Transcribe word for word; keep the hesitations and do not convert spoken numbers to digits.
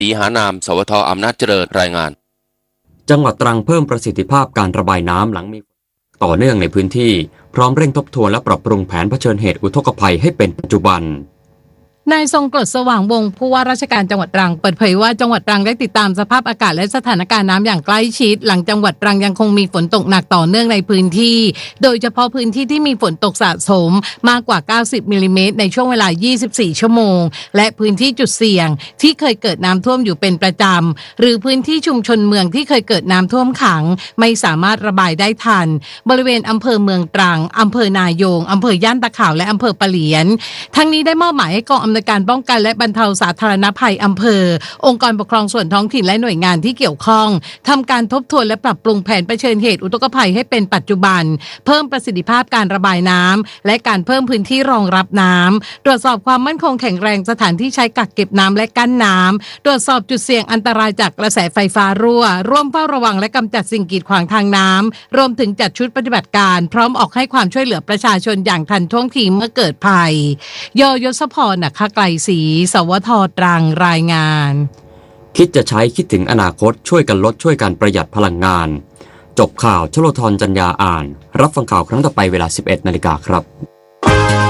ศรีหานาม สวท อำนาจเจริญรายงานจังหวัดตรังเพิ่มประสิทธิภาพการระบายน้ำหลังมีต่อเนื่องในพื้นที่พร้อมเร่งทบทวนและปรับปรุงแผนเผชิญเหตุอุทกภัยให้เป็นปัจจุบันนายทรงกรดสว่างวงศ์ผู้ว่าราชการจังหวัดตรังเปิดเผยว่าจังหวัดตรังได้ติดตามสภาพอากาศและสถานการณ์น้ำอย่างใกล้ชิดหลังจังหวัดตรังยังคงมีฝนตกหนักต่อเนื่องในพื้นที่โดยเฉพาะพื้นที่ที่มีฝนตกสะสมมากกว่าเก้าสิบมิลลิเมตรในช่วงเวลายี่สิบสี่ชั่วโมงและพื้นที่จุดเสี่ยงที่เคยเกิดน้ำท่วมอยู่เป็นประจำหรือพื้นที่ชุมชนเมืองที่เคยเกิดน้ำท่วมขังไม่สามารถระบายได้ทันบริเวณอำเภอเมืองตรังอำเภอนายงอำเภอย่านตะขาวและอำเภอปะเหลียนทั้งนี้ได้มอบหมายให้กองอำนวยการป้องกันและบรรเทาสาธารณภัยอำเภอองค์กรปกครองส่วนท้องถิ่นและหน่วยงานที่เกี่ยวข้องทำการทบทวนและปรับปรุงแผนเผชิญเหตุอุทกภัยให้เป็นปัจจุบันเพิ่มประสิทธิภาพการระบายน้ำและการเพิ่มพื้นที่รองรับน้ำตรวจสอบความมั่นคงแข็งแรงสถานที่ใช้กักเก็บน้ำและกั้นน้ำตรวจสอบจุดเสี่ยงอันตรายจากกระแสไฟฟ้ารั่วร่วมเฝ้าระวังและกำจัดสิ่งกีดขวางทางน้ำรวมถึงจัดชุดปฏิบัติการพร้อมออกให้ความช่วยเหลือประชาชนอย่างทันท่วงทีเมื่อเกิดภัยยยศพร ณ ไกลศรี สวท ตรังรายงานคิดจะใช้คิดถึงอนาคตช่วยกันลดช่วยกันประหยัดพลังงานจบข่าวชโลธรจัญญาอ่านรับฟังข่าวครั้งต่อไปเวลา สิบเอ็ดนาฬิกาครับ